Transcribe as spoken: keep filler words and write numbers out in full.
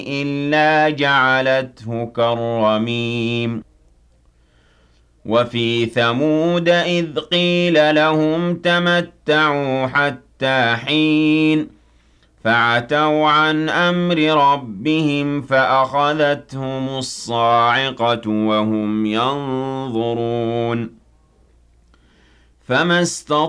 إِلَّا جَعَلَتْهُ كَالرَّمِيمِ وَفِي ثَمُودَ إِذْ قِيلَ لَهُمْ تَمَتَّعُوا حَتَّىٰ حِينٍ فَعَتَوْا عَنْ أَمْرِ رَبِّهِمْ فَأَخَذَتْهُمُ الصَّاعِقَةُ وَهُمْ يَنظُرُونَ فَمَا اسْتطاعُوا